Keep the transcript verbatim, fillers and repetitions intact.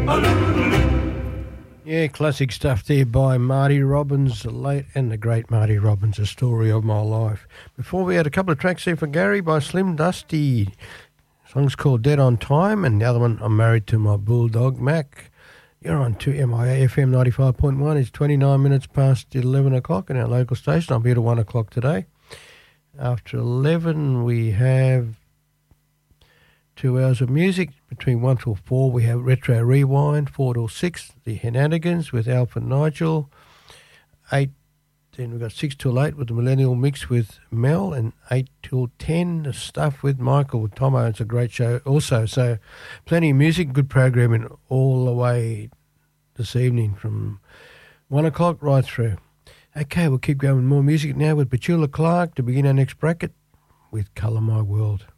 Yeah, classic stuff there by Marty Robbins, the late and the great Marty Robbins, a story of my life. Before we had a couple of tracks there for Gary by Slim Dusty. The song's called Dead on Time, and the other one, I'm Married to My Bulldog, Mac. You're on two M I A F M ninety-five point one. It's twenty-nine minutes past eleven o'clock in our local station. I'm here till one o'clock today. After eleven, we have two hours of music. Between one till four, we have Retro Rewind. Four till six, The Henanigans with Alf and Nigel. Eight, then we've got six till eight with the Millennial Mix with Mel, and eight till ten, the stuff with Michael Tomo. It's a great show also. So plenty of music, good programming all the way this evening from one o'clock right through. Okay, we'll keep going with more music now with Petula Clark to begin our next bracket with Colour My World.